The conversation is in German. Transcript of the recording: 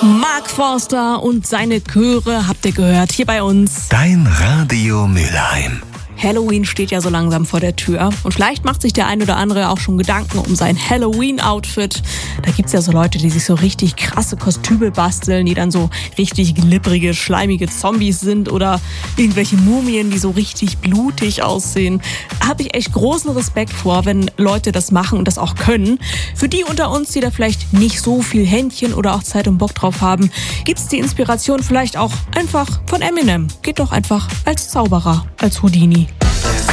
Mark Forster und seine Chöre habt ihr gehört hier bei uns. Dein Radio Mülheim. Halloween steht ja so langsam vor der Tür und vielleicht macht sich der ein oder andere auch schon Gedanken um sein Halloween-Outfit. Da gibt's ja so Leute, die sich so richtig krasse Kostüme basteln, die dann so richtig glibbrige, schleimige Zombies sind oder irgendwelche Mumien, die so richtig blutig aussehen. Da habe ich echt großen Respekt vor, wenn Leute das machen und das auch können. Für die unter uns, die da vielleicht nicht so viel Händchen oder auch Zeit und Bock drauf haben, gibt's die Inspiration vielleicht auch einfach von Eminem. Geht doch einfach als Zauberer, als Houdini.